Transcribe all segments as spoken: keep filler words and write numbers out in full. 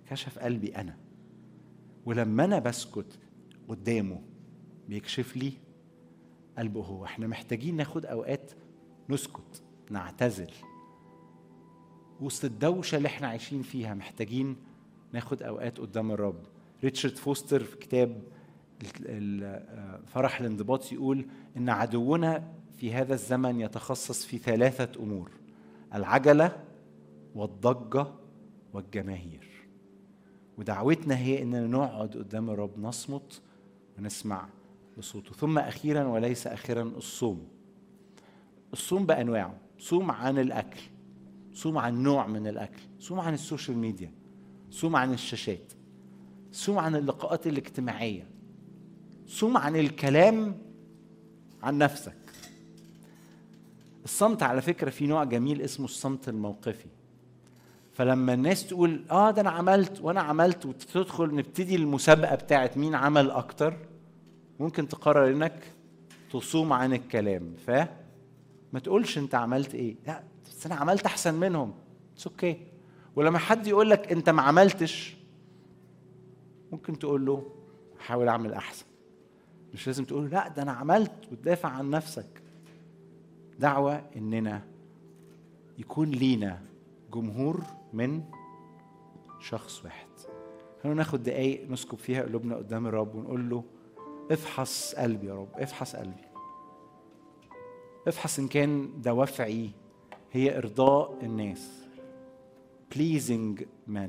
كشف قلبي أنا. ولما أنا بسكت قدامه بيكشف لي قلبه هو. احنا محتاجين ناخد أوقات نسكت، نعتزل وسط الدوشة اللي احنا عايشين فيها. محتاجين ناخد أوقات قدام الرب. ريتشارد فوستر في كتاب فرح الانضباط يقول إن عدونا في هذا الزمن يتخصص في ثلاثة أمور: العجلة والضجة والجماهير. ودعوتنا هي إننا نقعد قدام الرب، نصمت ونسمع لصوته. ثم أخيرا وليس أخيرا الصوم. الصوم بأنواعه: صوم عن الأكل، صوم عن نوع من الأكل، صوم عن السوشيال ميديا، صوم عن الشاشات، صوم عن اللقاءات الاجتماعية، صوم عن الكلام عن نفسك. الصمت على فكرة في نوع جميل اسمه الصمت الموقفي. فلما الناس تقول اه ده انا عملت وانا عملت وتدخل نبتدي المسابقة بتاعت مين عمل اكتر، ممكن تقرر انك تصوم عن الكلام. فما تقولش انت عملت ايه، لا بس انا عملت احسن منهم، اتس اوكي. ولما حد يقول لك انت ما عملتش، ممكن تقول له حاول اعمل احسن. مش لازم تقول لا ده انا عملت وتدافع عن نفسك. دعوة اننا يكون لينا جمهور من شخص واحد. خلونا ناخد دقايق نسكب فيها قلوبنا قدام الرب ونقول له افحص قلبي يا رب، افحص قلبي، افحص ان كان دوافعي هي ارضاء الناس، pleasing men,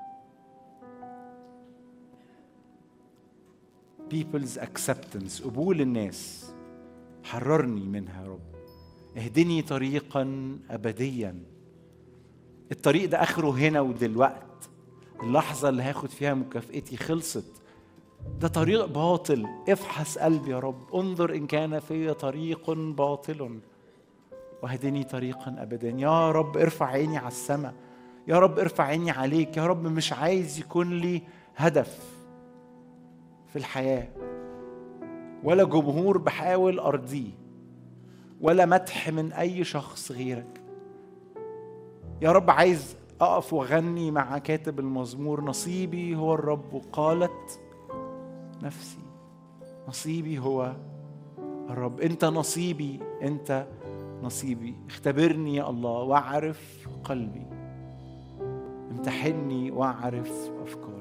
people's acceptance، قبول الناس. حررني منها يا رب، اهدني طريقا أبديا. الطريق ده آخره هنا ودلوقت، اللحظة اللي هاخد فيها مكافئتي خلصت. ده طريق باطل، افحص قلبي يا رب، انظر إن كان في طريق باطل واهدني طريقا أبديا. يا رب ارفع عيني على السماء، يا رب ارفع عيني عليك. يا رب مش عايز يكون لي هدف في الحياة ولا جمهور بحاول أرضيه ولا مدح من أي شخص غيرك. يا رب عايز أقف وغني مع كاتب المزمور: نصيبي هو الرب وقالت نفسي. نصيبي هو الرب، أنت نصيبي، أنت نصيبي. اختبرني يا الله واعرف قلبي، امتحني واعرف أفكاري.